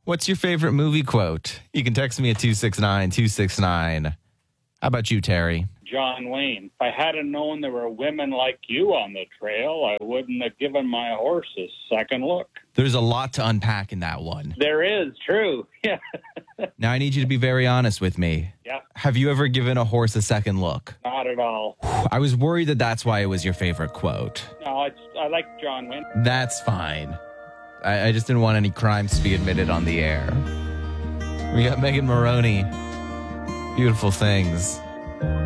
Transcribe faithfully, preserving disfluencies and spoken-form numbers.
What's your favorite movie quote? You can text me at two six nine, two six nine. How about you, Terry? John Wayne. If I hadn't known there were women like you on the trail, I wouldn't have given my horse a second look. There's a lot to unpack in that one. There is, true. Yeah. Now, I need you to be very honest with me. Yeah. Have you ever given a horse a second look? Not at all. I was worried that that's why it was your favorite quote. No, it's, I like John Wayne. That's fine. I, I just didn't want any crimes to be admitted on the air. We got Megan Maroney. Beautiful Things.